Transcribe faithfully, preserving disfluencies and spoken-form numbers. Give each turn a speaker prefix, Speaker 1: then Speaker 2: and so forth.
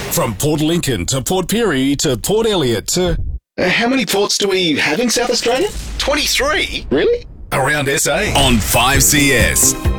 Speaker 1: From Port Lincoln to Port Pirie to Port Elliot to...
Speaker 2: Uh, how many ports do we have in South Australia?
Speaker 3: twenty-three?
Speaker 2: Really?
Speaker 1: Around S A. On five C S.